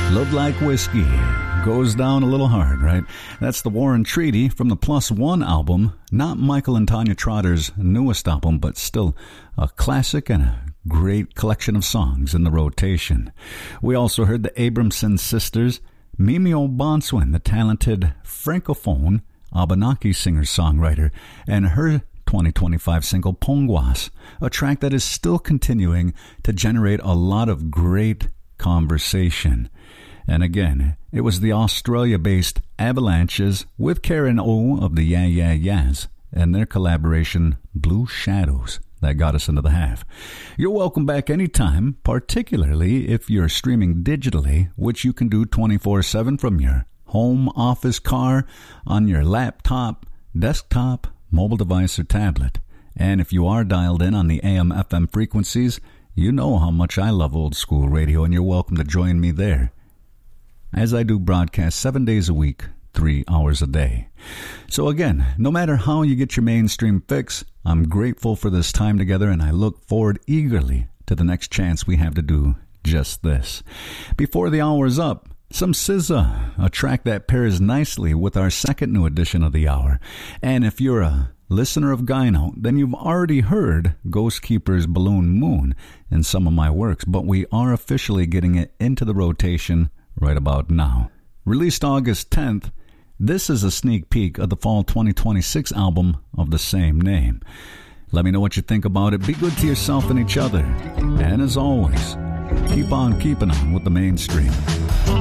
Love Like Whiskey goes down a little hard, right? That's the War and Treaty from the Plus One album, not Michael and Tanya Trotter's newest album, but still a classic and a great collection of songs in the rotation. We also heard the Abramson sisters, Mimi O'Bonswin, the talented francophone Abenaki singer-songwriter, and her 2025 single Pongwas, a track that is still continuing to generate a lot of great conversation. And again, it was the Australia-based Avalanches with Karen O of the Yeah Yeah Yeahs and their collaboration Blue Shadows that got us into the half. You're welcome back anytime, particularly if you're streaming digitally, which you can do 24/7 from your home, office, car, on your laptop, desktop, mobile device, or tablet. And if you are dialed in on the AM/FM frequencies, you know how much I love old school radio, and you're welcome to join me there, as I do broadcast 7 days a week, 3 hours a day. So again, no matter how you get your mainstream fix, I'm grateful for this time together, and I look forward eagerly to the next chance we have to do just this. Before the hour's up, some SZA, a track that pairs nicely with our second new edition of the hour. And if you're a listener of Gyno, then you've already heard Ghost Keeper's Balloon Moon in some of my works, but we are officially getting it into the rotation right about now. Released August 10th, this is a sneak peek of the fall 2026 album of the same name. Let me know what you think about it. Be good to yourself and each other. And as always, keep on keeping on with the mainstream.